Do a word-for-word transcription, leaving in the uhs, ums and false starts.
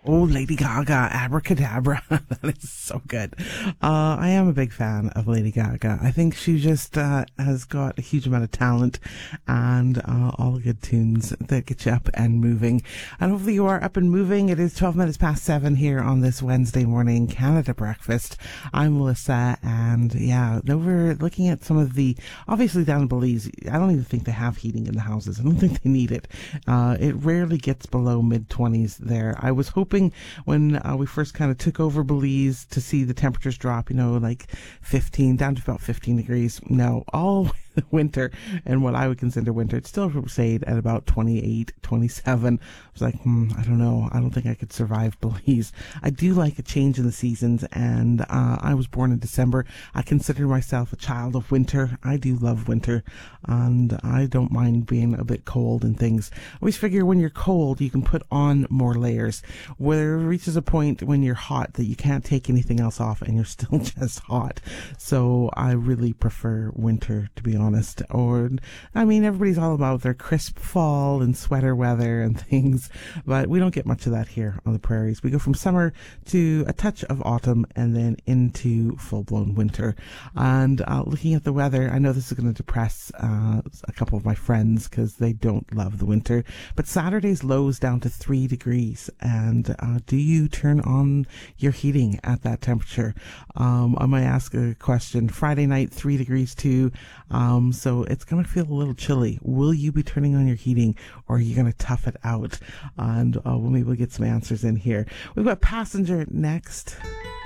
Oh, Lady Gaga, Abracadabra. That is so good. Uh, I am a big fan of Lady Gaga. I think she just uh, has got a huge amount of talent and uh, all the good tunes that get you up and moving. And hopefully you are up and moving. It is twelve minutes past seven here on this Wednesday morning Canada Breakfast. I'm Melissa, and yeah, now we're looking at some of the, obviously down in Belize, I don't even think they have heating in the houses. I don't think they need it. Uh, it rarely gets below mid twenties there. I was hoping when uh, we first kind of took over Belize to see the temperatures drop, you know, like fifteen down to about fifteen degrees. No, all winter, and what I would consider winter, it still stayed at about twenty-eight, twenty-seven. I was like, hmm, I don't know. I don't think I could survive Belize. I do like a change in the seasons, and uh, I was born in December. I consider myself a child of winter. I do love winter, and I don't mind being a bit cold and things. I always figure when you're cold, you can put on more layers. Where it reaches a point when you're hot that you can't take anything else off, and you're still just hot. So I really prefer winter, to be honest. Or, I mean, everybody's all about their crisp fall and sweater weather and things, but we don't get much of that here on the prairies. We go from summer to a touch of autumn and then into full-blown winter. And uh, looking at the weather, I know this is going to depress uh, a couple of my friends because they don't love the winter, but Saturday's lows down to three degrees. And uh, do you turn on your heating at that temperature? Um, I might ask a question. Friday night, three degrees too. Um, so it's going to feel a little chilly. Will you be turning on your heating, or are you going to tough it out? And uh, we'll maybe we'll get some answers in here. We've got Passenger next.